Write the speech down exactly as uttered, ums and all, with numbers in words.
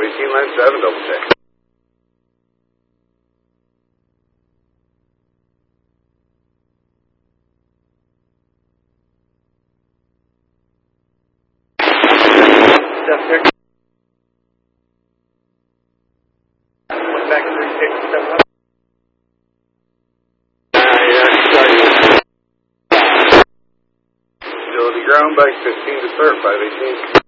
eighteen line seven, double check. Step six. Went back three six, seven up. Uh, yeah, sorry. Agility ground, bike fifteen to start, five eighteen.